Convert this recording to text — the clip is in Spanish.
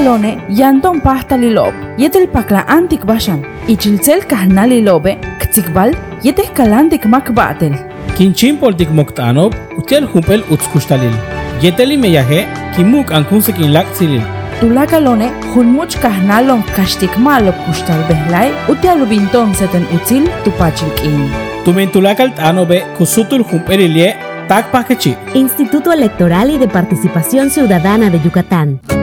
Tulakalone yanton pasta lilob, yetel pakla antik bashan, ichilcel kahna lilobe, ktikbal, yetes kalantik makbatel. Kinchin poltik moktanob, utiel humpel utskustalil. Yeteli meyaje, kimuk ankunsekin laksilil. Tulakalone hunmuch kahnalon kashtik malo kustal behlai, utialubinton seten utzil tupachilkin. Tumen tulakalt anobe kusutul humpelilie tak pakechi. Instituto Electoral y de Participación Ciudadana de Yucatán.